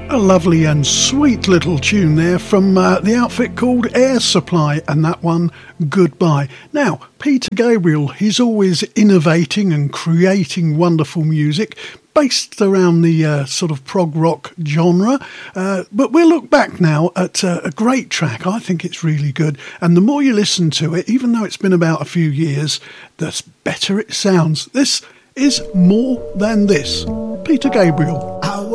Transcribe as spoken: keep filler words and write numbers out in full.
A lovely and sweet little tune there from uh, the outfit called Air Supply, and that one, Goodbye. Now, Peter Gabriel, he's always innovating and creating wonderful music based around the uh, sort of prog rock genre, uh, but we'll look back now at uh, a great track. I think it's really good, and the more you listen to it, even though it's been about a few years, the better it sounds. This is More Than This, Peter Gabriel.